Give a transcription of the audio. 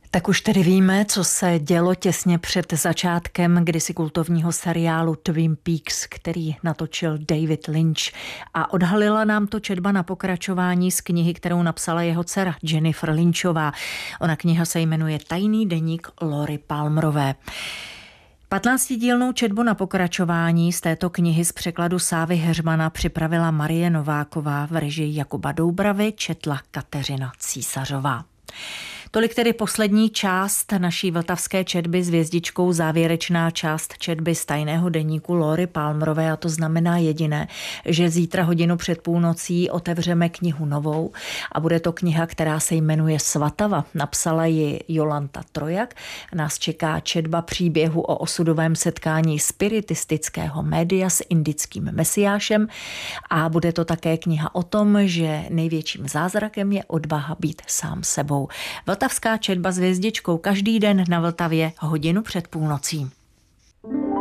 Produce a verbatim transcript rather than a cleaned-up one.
Tak už tedy víme, co se dělo těsně před začátkem kdysi kultovního seriálu Twin Peaks, který natočil David Lynch, a odhalila nám to četba na pokračování z knihy, kterou napsala jeho dcera Jennifer Lynchová. Ona kniha se jmenuje Tajný deník Lori Palmerové. patnáctidílnou četbu na pokračování z této knihy z překladu Sávy Heřmana připravila Marie Nováková, v režii Jakuba Doubravy četla Kateřina Císařová. Tolik tedy poslední část naší vltavské četby s hvězdičkou, závěrečná část četby z tajného deníku Lory Palmerové, a to znamená jediné, že zítra hodinu před půlnocí otevřeme knihu novou a bude to kniha, která se jmenuje Svatava. Napsala ji Jolanta Trojak. Nás čeká četba příběhu o osudovém setkání spiritistického média s indickým mesiášem a bude to také kniha o tom, že největším zázrakem je odvaha být sám sebou. Vltavská četba s hvězdičkou každý den na Vltavě hodinu před půlnocí.